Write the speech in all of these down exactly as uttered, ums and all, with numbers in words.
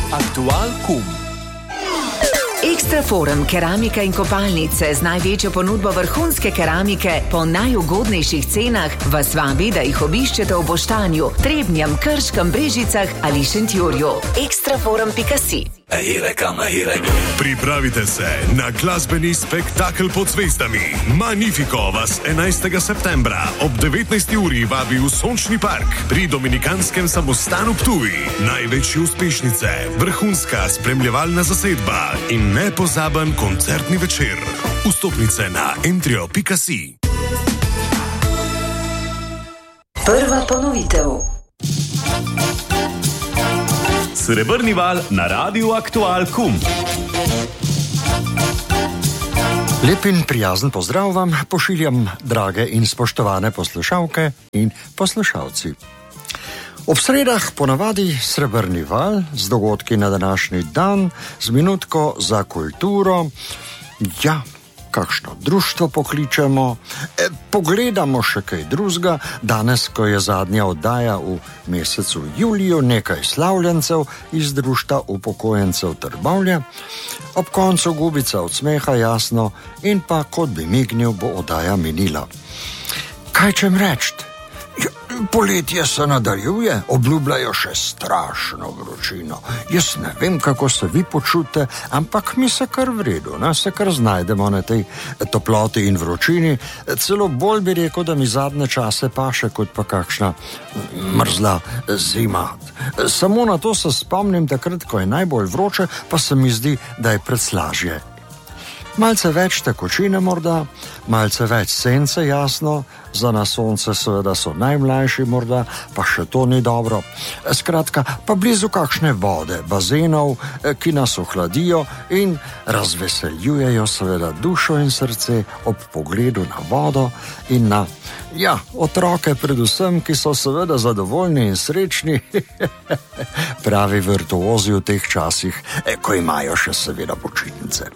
Aktual kum. Ekstraforum keramika in kopalnice z največjo ponudbo vrhunske keramike po najugodnejših cenah vas vabi, da jih obiščete v Boštanju, Trebnjem, Krškem, Brežicah ali Šentjurju. ekstraforum pika si. Pripravite se na glasbeni spektakel pod zvezdami. Magnifico vas enajstega septembra ob devetnajsti uri vabi v Sončni park pri Dominikanskem samostanu Ptuj. Največje uspešnice, vrhunska spremljevalna zasedba in nepozaben koncertni večer. Vstopnice na entrio pika si. Prva ponovitev. Srebrni val na Radiu Aktual kum. Lep in prijazen pozdrav vam pošiljam, drage in spoštovane poslušalke in poslušalci. Ob sredah ponavadi Srebrni val z dogodki na današnji dan, z minutko za kulturo, ja, kakšno društvo pokličemo, e, pogledamo še kaj drugega. Danes, ko je zadnja oddaja v mesecu juliju, nekaj slavljencev iz društva upokojencev Trbovlje, ob koncu gubica od smeha, jasno, in pa kot bi mignil, bo oddaja minila. Kaj čem reči? Poletje se nadaljuje, obljubljajo še strašno vročino. Jaz ne vem, kako se vi počutite, ampak mi se kar v redu, ne? Se kar znajdemo na tej toploti in vročini. Celo bolj bi rekel, da mi zadnje čase paše, kot pa kakšna mrzla zima. Samo na to se spomnim takrat, ko je najbolj vroče, pa se mi zdi, da je predslažje. Malce več tekočine morda, malce več sence, jasno, za na sonce seveda so najmlajši morda, pa še to ni dobro. Skratka, pa blizu kakšne vode, bazenov, ki nas ohladijo in razveseljujejo seveda dušo in srce ob pogledu na vodo in na, ja, otroke predvsem, ki so seveda zadovoljni in srečni, pravi virtuozi v teh časih, ko imajo še seveda počitnice.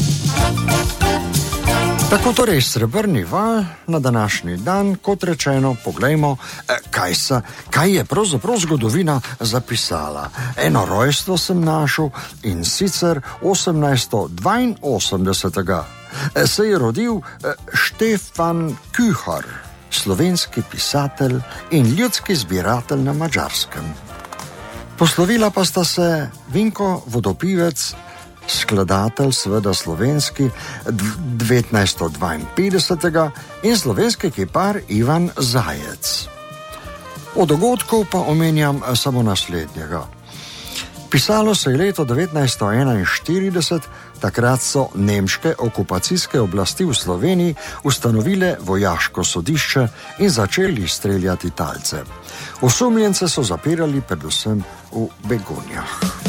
Tako torej Srebrni val na današnji dan, kot rečeno, poglejmo, kaj, se, kaj je pravzaprav zgodovina zapisala. Eno rojstvo sem našel in sicer osemnajststo dvainosemdesetega se je rodil Štefan Kühar, slovenski pisatelj in ljudski zbiratelj na Madžarskem. Poslovila pa sta se Vinko Vodopivec, skladatelj, seveda slovenski, devetnajststo dvainpetdesetega in slovenski kipar Ivan Zajec. Od dogodkov pa omenjam samo naslednjega. Pisalo se je leto devetnajststo enainštirideset, takrat so nemške okupacijske oblasti v Sloveniji ustanovile vojaško sodišče in začeli streljati talce. Osumljence so zapirali predvsem v Begunjah.